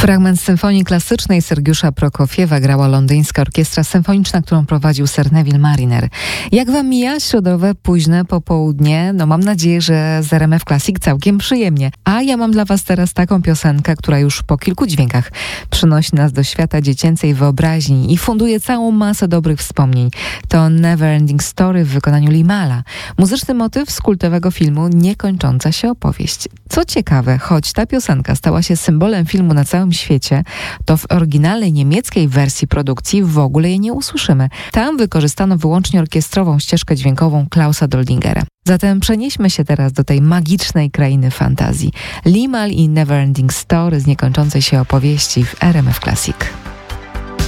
Fragment z symfonii klasycznej Sergiusza Prokofiewa grała londyńska orkiestra symfoniczna, którą prowadził Sir Neville Marriner. Jak wam mija środowe, późne popołudnie? Mam nadzieję, że z RMF Classic całkiem przyjemnie. A ja mam dla was teraz taką piosenkę, która już po kilku dźwiękach przynosi nas do świata dziecięcej wyobraźni i funduje całą masę dobrych wspomnień. To Neverending Story w wykonaniu Limala. Muzyczny motyw z kultowego filmu Niekończąca się opowieść. Co ciekawe, choć ta piosenka stała się symbolem filmu na całym świecie, to w oryginalnej niemieckiej wersji produkcji w ogóle jej nie usłyszymy. Tam wykorzystano wyłącznie orkiestrową ścieżkę dźwiękową Klausa Doldingera. Zatem przenieśmy się teraz do tej magicznej krainy fantazji. Limal i Neverending Story z Niekończącej się opowieści w RMF Classic.